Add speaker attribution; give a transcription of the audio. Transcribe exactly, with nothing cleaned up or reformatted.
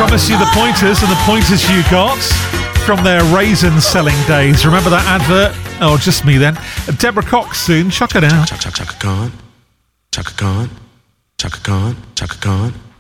Speaker 1: promise you the pointers, and the pointers you got from their raisin selling days. Remember that advert? Oh, just me then. Deborah Cox soon. Chuck it out.
Speaker 2: Chaka Khan, Chaka Khan, Chaka Khan, Chaka Khan.